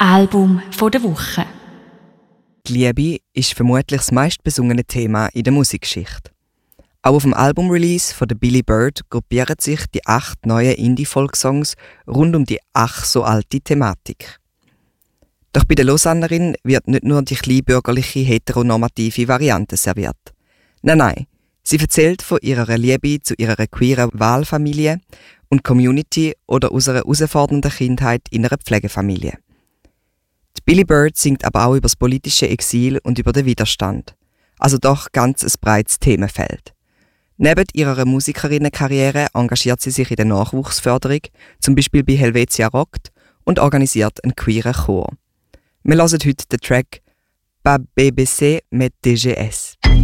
Album der Woche. Die Liebe ist vermutlich das meistbesungene Thema in der Musikgeschichte. Auch auf dem Album-Release von der Billy Bird gruppieren sich die 8 neuen Indie-Folk-Songs rund um die ach so alte Thematik. Doch bei der Lausannerin wird nicht nur die kleinbürgerliche heteronormative Variante serviert. Nein, sie erzählt von ihrer Liebe zu ihrer queeren Wahlfamilie und Community oder aus einer herausfordernden Kindheit in einer Pflegefamilie. Die Billy Bird singt aber auch über das politische Exil und über den Widerstand. Also doch ganz ein breites Themenfeld. Neben ihrer Musikerinnenkarriere engagiert sie sich in der Nachwuchsförderung, zum Beispiel bei Helvetia Rockt, und organisiert einen queeren Chor. Wir hören heute den Track «Pas BBC mit DGS».